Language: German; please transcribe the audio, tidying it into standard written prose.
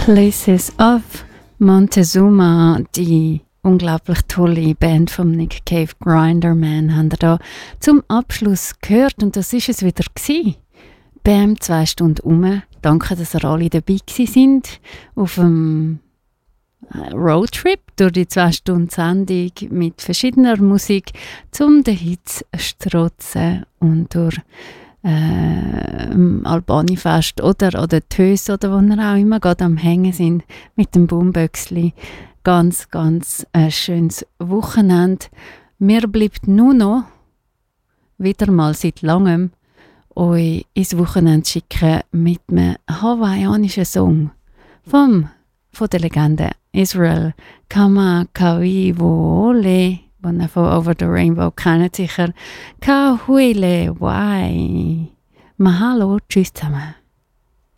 Places of Montezuma, die unglaublich tolle Band von Nick Cave, Grinderman, haben wir da zum Abschluss gehört und das ist es wieder gewesen. Bam, 2 Stunden um. Danke, dass ihr alle dabei sind auf dem Roadtrip durch die 2 Stunden Sendung mit verschiedener Musik, um den Hits zu strotzen und durch Albani-Fest oder Tös oder wo wir auch immer gerade am Hängen sind mit dem Boomböxli. Ganz, ganz schönes Wochenende. Mir bleibt nur noch, wieder mal seit langem, euch ins Wochenende schicken mit einem hawaiianischen Song von der Legende Israel Kamakawiwo'ole, den ihr von Over the Rainbow kennt sicher. Kahuile, wai. Mahalo, tschüss zusammen.